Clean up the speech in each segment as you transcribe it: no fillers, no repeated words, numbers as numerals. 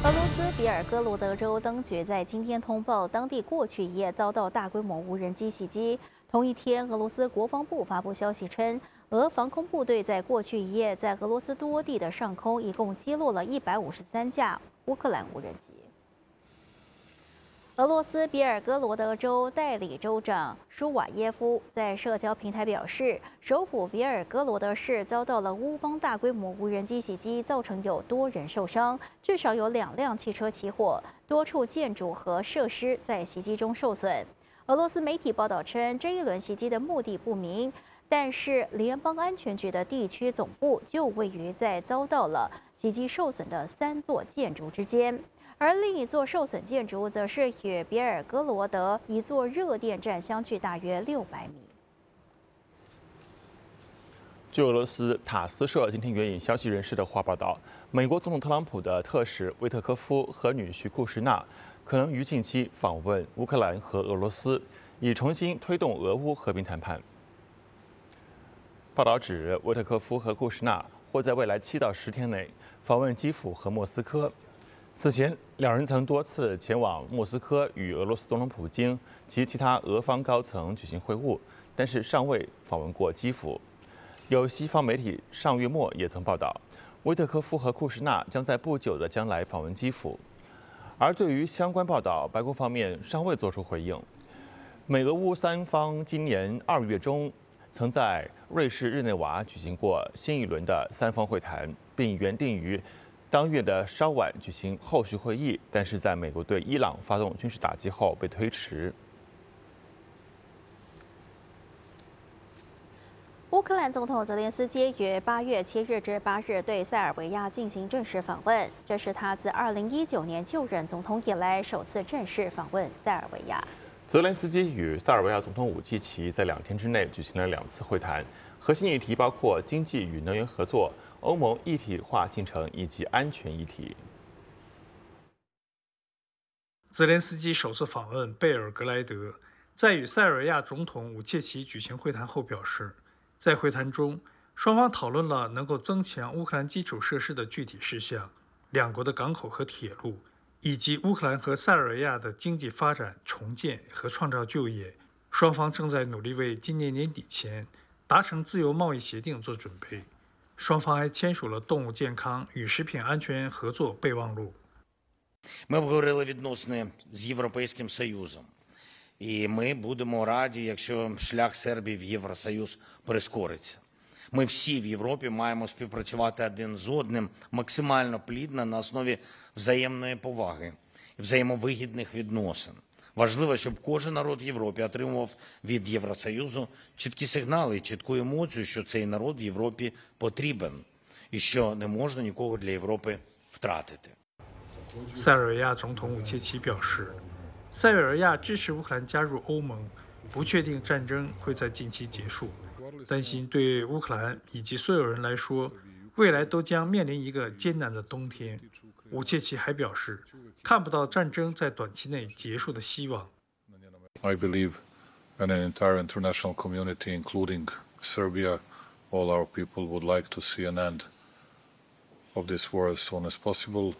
俄罗斯别尔哥罗德州当局在今天通报，当地过去一夜遭到大规模无人机袭击。同一天，俄罗斯国防部发布消息称，俄防空部队在过去一夜在俄罗斯多地的上空一共击落了153架乌克兰无人机。俄罗斯别尔哥罗德州代理州长舒瓦耶夫在社交平台表示，首府别尔哥罗德市遭到了乌方大规模无人机袭击，造成有多人受伤，至少有2辆汽车起火，多处建筑和设施在袭击中受损。俄罗斯媒体报道称，这一轮袭击的目的不明，但是联邦安全局的地区总部就位于在遭到了袭击受损的3座建筑之间。而另一座受损建筑则是与别尔哥罗德一座热电站相距大约600米。 据俄罗斯塔斯社今天援引消息人士的话报道，美国总统特朗普的特使维特科夫和女婿库什纳可能于近期访问乌克兰和俄罗斯，以重新推动俄乌和平谈判。报道指，维特科夫和库什纳或在未来7到10天内访问基辅和莫斯科。此前，两人曾多次前往莫斯科与俄罗斯总统普京及其他俄方高层举行会晤，但是尚未访问过基辅。有西方媒体上月末也曾报道，维特科夫和库什纳将在不久的将来访问基辅。而对于相关报道，白宫方面尚未作出回应。美俄乌三方今年2月中曾在瑞士日内瓦举行过新一轮的3方会谈，并原定于当月的稍晚举行后续会议，但是在美国对伊朗发动军事打击后被推迟。 乌克兰总统泽连斯基于8月7日至8日对塞尔维亚进行正式访问，这是他自2019年就任总统以来首次正式访问塞尔维亚。 泽连斯基与塞尔维亚总统武契奇在2天之内举行了2次会谈，核心议题包括经济与能源合作、欧盟一体化进程以及安全议题。 泽连斯基首次访问贝尔格莱德，在与塞尔维亚总统武切奇举行会谈后表示，在会谈中，双方讨论了能够增强乌克兰基础设施的具体事项、两国的港口和铁路，以及乌克兰和塞尔维亚的经济发展、重建和创造就业。双方正在努力为今年年底前达成自由贸易协定做准备。双方还签署了动物健康与食品安全合作备忘录。 Ми обговорили відносини з Європейським Союзом, і ми будемо раді, якщо шлях Сербії в Євросоюз прискориться. Ми всі в Європі маємо співпрацювати один з одним максимально плідно на основі взаємної поваги і взаємовигідних відносин. Важливо, щоб кожен народ в Європі отримував від Євросоюзу чіткі сигнали і чітку емоцію, що цей народ в Європі потрібен і що не можна нікого для Європи втратити. 塞尔维亚总统武切奇表示，塞尔维亚支持乌克兰加入欧盟，不确定战争会在近期结束，担心对乌克兰以及所有人来说，未来都将面临一个艰难的冬天。武切奇还表示，看不到战争在短期内结束的希望。 I believe and an entire international community, including Serbia, all our people would like to see an end of this war as soon as possible.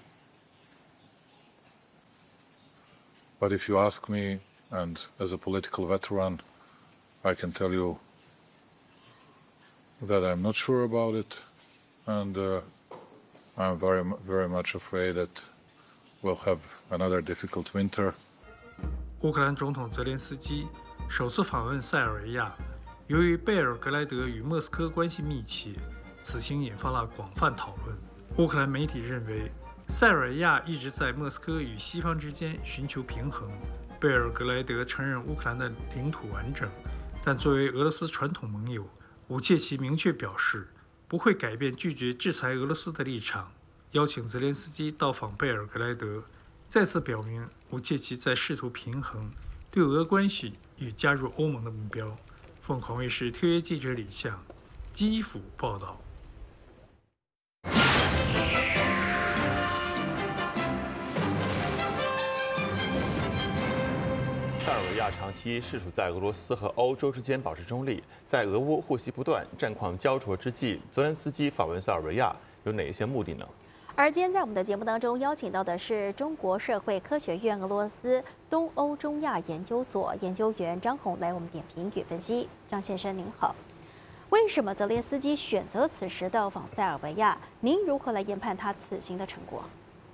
But if you ask me, and as a political veteran, I can tell you that I'm not sure about it, and I'm very much afraid that we'll have another difficult winter. 乌克兰总统泽连斯基首次访问塞尔维亚，由于贝尔格莱德与莫斯科关系密切，此行引发了广泛讨论。乌克兰媒体认为，塞尔维亚一直在莫斯科与西方之间寻求平衡。贝尔格莱德承认乌克兰的领土完整，但作为俄罗斯传统盟友，武切奇明确表示不会改变拒绝制裁俄罗斯的立场，邀请泽连斯基到访贝尔格莱德，再次表明武切奇在试图平衡对俄关系与加入欧盟的目标。凤凰卫视特约记者李向，基辅报道。 塞尔维亚长期试图在俄罗斯和欧洲之间保持中立，在俄乌互袭不断、战况焦灼之际，泽连斯基访问塞尔维亚有哪一些目的呢？ 而今天在我们的节目当中邀请到的是中国社会科学院俄罗斯东欧中亚研究所研究员张宏来我们点评与分析。张先生您好，为什么泽连斯基选择此时到访塞尔维亚？您如何来研判他此行的成果？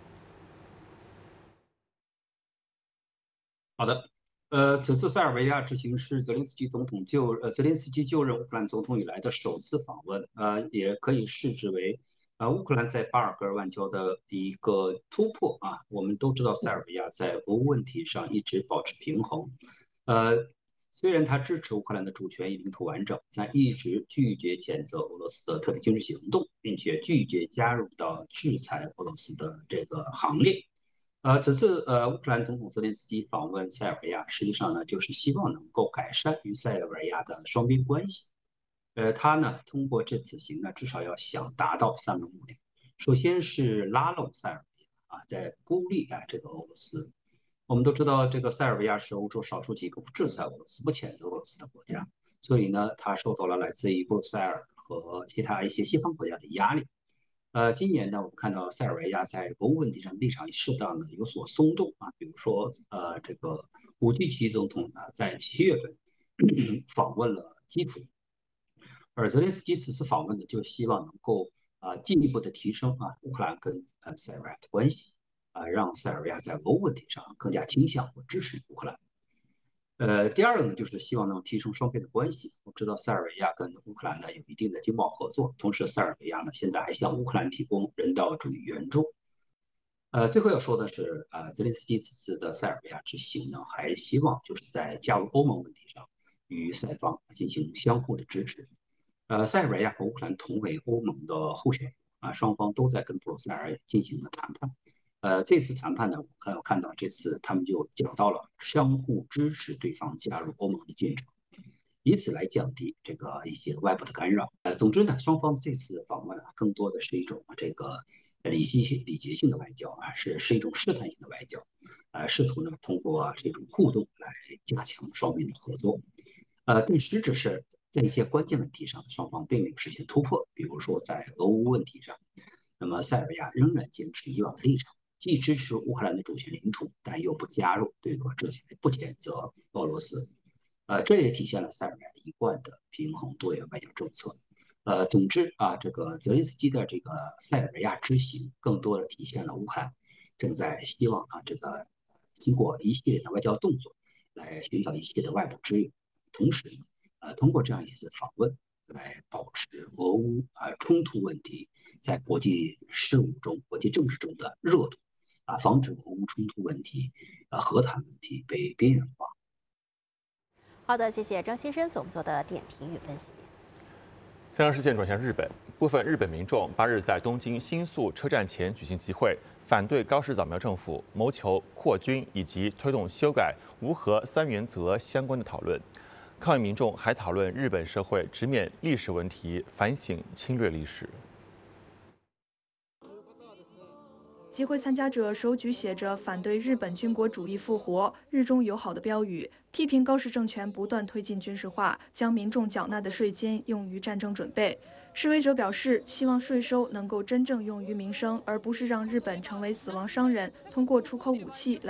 好的，此次塞尔维亚之行是泽连斯基就任乌克兰总统以来的首次访问，也可以视之为乌克兰在巴尔干万交的一个突破啊。我们都知道塞尔维亚在俄乌问题上一直保持平衡，虽然他支持乌克兰的主权与领土完整，但一直拒绝谴责俄罗斯的特别军事行动，并且拒绝加入到制裁俄罗斯的这个行列。此次乌克兰总统泽连斯基访问塞尔维亚，实际上呢就是希望能够改善与塞尔维亚的双边关系。他呢通过这次行呢，至少要想达到3个目的。首先是拉拢塞尔维亚在孤立这个俄罗斯。我们都知道，这个塞尔维亚是欧洲少数几个不制裁俄罗斯、不谴责俄罗斯的国家，所以呢，他受到了来自于布鲁塞尔和其他一些西方国家的压力。今年呢，我们看到塞尔维亚在俄乌问题上立场适当的有所松动啊，比如说这个武契奇总统呢，在7月份访问了基辅，而泽连斯基此次访问呢，就希望能够进一步的提升乌克兰跟塞尔维亚的关系，让塞尔维亚在俄乌问题上更加倾向或支持乌克兰。第二个呢，就是希望能提升双边的关系。我知道塞尔维亚跟乌克兰呢有一定的经贸合作，同时塞尔维亚呢现在还向乌克兰提供人道主义援助。最后要说的是，泽连斯基此次的塞尔维亚之行呢，还希望就是在加入欧盟问题上与塞方进行相互的支持。塞尔维亚和乌克兰同为欧盟的候选人双方都在跟布鲁塞尔进行的谈判。这次谈判呢，我看到这次他们就讲到了相互支持对方加入欧盟的进程，以此来降低这个一些外部的干扰。总之呢，双方这次访问更多的是一种这个礼节性的外交是一种试探性的外交，试图呢通过这种互动来加强双边的合作。但实质是在一些关键问题上，双方并没有实现突破，比如说在俄乌问题上，那么塞尔维亚仍然坚持以往的立场。既支持乌克兰的主权领土，但又不加入对俄制裁，不谴责俄罗斯。这也体现了塞尔维亚一贯的平衡多元外交政策。总之这个泽连斯基的这个塞尔维亚之行，更多的体现了乌克兰正在希望这个经过一系列的外交动作来寻找一切的外部支援，同时通过这样一次访问，来保持俄乌冲突问题在国际事务中、国际政治中的热度。防止俄乌冲突问题、和谈问题被边缘化。 好的，谢谢张先生所做的点评与分析。 三样事件转向日本，部分日本民众8日在东京新宿车站前举行集会，反对高市早苗政府，谋求扩军以及推动修改无核3原则相关的讨论。抗议民众还讨论日本社会直面历史问题，反省侵略历史。 集会参加者手举写着“反对日本军国主义复活，日中友好”的标语，批评高市政权不断推进军事化，将民众缴纳的税金用于战争准备。示威者表示，希望税收能够真正用于民生，而不是让日本成为死亡商人，通过出口武器来